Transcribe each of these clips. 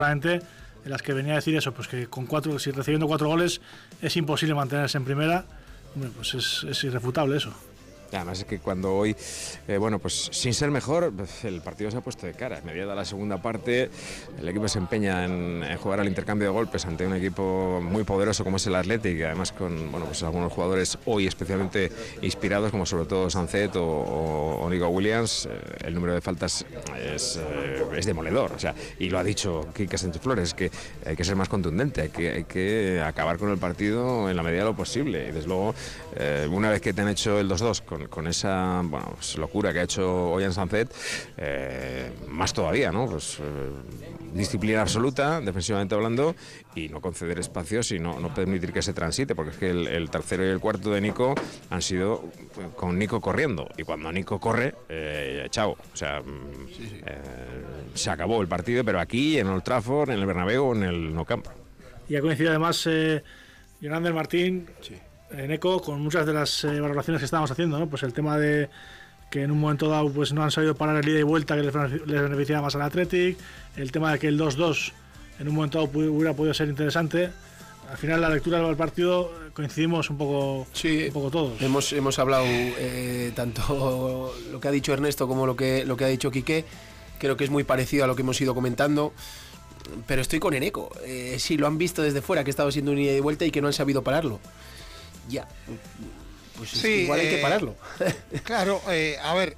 en las que venía a decir eso, pues que si recibiendo 4 goles es imposible mantenerse en primera. Hombre, pues es irrefutable eso. Además es que cuando hoy, pues sin ser mejor, el partido se ha puesto de cara. Mediada la segunda parte, el equipo se empeña en jugar al intercambio de golpes ante un equipo muy poderoso como es el Athletic, y además con algunos jugadores hoy especialmente inspirados, como sobre todo Sancet o Nico Williams. El número de faltas es demoledor, o sea, y lo ha dicho Quique Sánchez Flores, que hay que ser más contundente, hay que acabar con el partido en la medida de lo posible. Y desde luego, una vez que te han hecho el 2-2 con esa locura que ha hecho Ollán Sancet, más todavía, ¿no? Disciplina absoluta, defensivamente hablando, y no conceder espacios y no permitir que se transite, porque es que el tercero y el cuarto de Nico han sido con Nico corriendo, y cuando Nico corre, chao, o sea, se acabó el partido, pero aquí en Old Trafford, en el Bernabéu, en el Nou Camp. Y ha coincidido además Jonander Martín, Neco, con muchas de las valoraciones que estábamos haciendo, ¿no? Pues el tema de que en un momento dado pues no han sabido parar el ida y vuelta que les beneficiaba más al Athletic, el tema de que el 2-2 en un momento dado hubiera podido ser interesante. Al final la lectura del partido coincidimos un poco todos. Hemos hablado tanto lo que ha dicho Ernesto como lo que ha dicho Quique. Creo que es muy parecido a lo que hemos ido comentando, pero estoy con Eneco. Sí, lo han visto desde fuera, que ha estado siendo un ida y vuelta y que no han sabido pararlo. Ya, pues sí, igual hay que pararlo. Claro, a ver,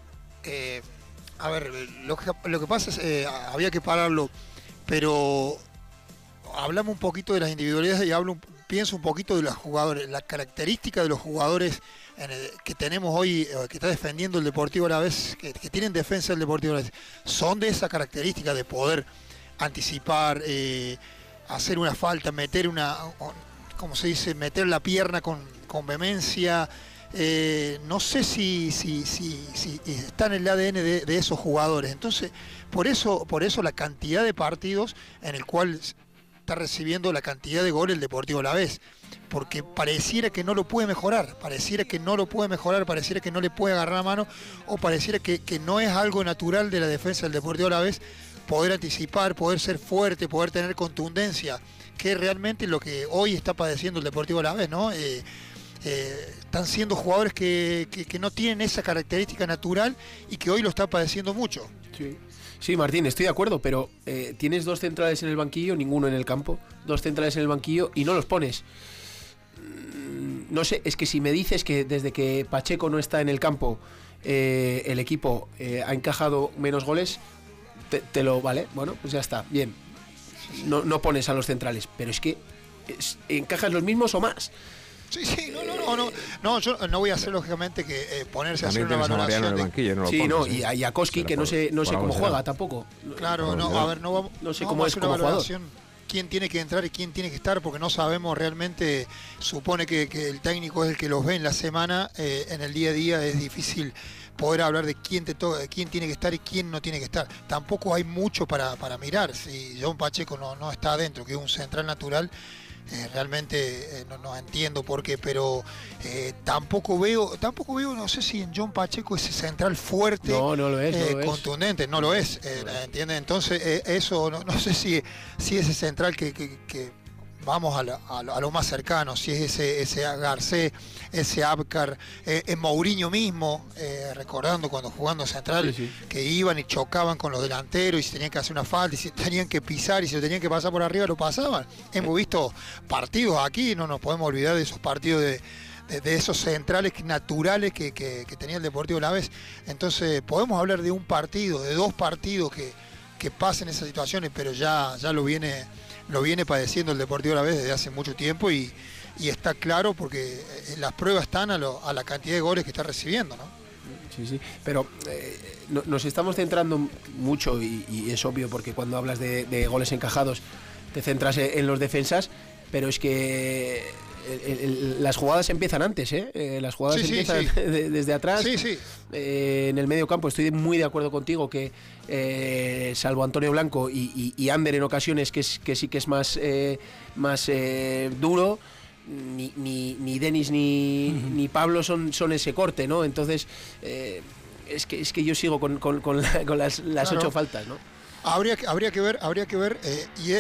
lo que pasa es había que pararlo, pero hablamos un poquito de las individualidades y pienso un poquito de los jugadores, la característica de los jugadores que tenemos hoy, que está defendiendo el Deportivo Alavés, que tienen defensa del Deportivo Alavés, son de esa característica de poder anticipar, hacer una falta, meter como se dice, meter la pierna con vehemencia. No sé si está en el ADN de esos jugadores. Entonces, por eso la cantidad de partidos en el cual está recibiendo la cantidad de goles el Deportivo Alavés, porque pareciera que no lo puede mejorar, pareciera que no le puede agarrar la mano, o pareciera que no es algo natural de la defensa del Deportivo Alavés poder anticipar, poder ser fuerte, poder tener contundencia, que realmente lo que hoy está padeciendo el Deportivo Alavés, ¿no? Están siendo jugadores que no tienen esa característica natural y que hoy lo está padeciendo mucho. Sí, Martín, estoy de acuerdo, pero tienes 2 centrales en el banquillo, ninguno en el campo, 2 centrales en el banquillo y no los pones. No sé, es que si me dices que desde que Pacheco no está en el campo, el equipo ha encajado menos goles, te lo vale, bueno, pues ya está, bien. No pones a los centrales, pero es que encajas los mismos o más. Sí, no, yo no voy a hacer lógicamente que ponerse también a hacer una valoración en el banquillo, no lo sí, pones, no, y a Koski, que no sé cómo juega tampoco. Claro, no sé cómo es como jugador. Quién tiene que entrar y quién tiene que estar, porque no sabemos realmente. Supone que el técnico es el que los ve en la semana, en el día a día es difícil poder hablar de quién tiene que estar y quién no tiene que estar. Tampoco hay mucho para mirar. Si John Pacheco no está adentro, que es un central natural, realmente no entiendo por qué, pero tampoco veo, no sé si en John Pacheco ese central fuerte, no lo es, contundente, no lo es, ¿entiendes? Entonces eso no sé si ese central que vamos a lo más cercano, si es ese Garcés, ese Abkar, Mourinho mismo, recordando cuando jugando central, que iban y chocaban con los delanteros y se tenían que hacer una falta y se tenían que pisar y se lo tenían que pasar por arriba, lo pasaban. Hemos visto partidos aquí, no nos podemos olvidar de esos partidos de esos centrales naturales que tenía el Deportivo Alavés. Entonces podemos hablar de un partido, de 2 partidos que pasen esas situaciones, pero ya lo viene padeciendo el Deportivo Alavés desde hace mucho tiempo y está claro porque las pruebas están a la cantidad de goles que está recibiendo, ¿no? Sí, pero nos estamos centrando mucho y es obvio porque cuando hablas de goles encajados te centras en los defensas, pero es que las jugadas empiezan antes, las jugadas empiezan desde atrás. En el medio campo estoy muy de acuerdo contigo que salvo Antonio Blanco y Ander en ocasiones que sí que es más duro, ni Denis ni Pablo son ese corte, ¿no? Entonces es que yo sigo con las 8 faltas, ¿no? Habría que ver y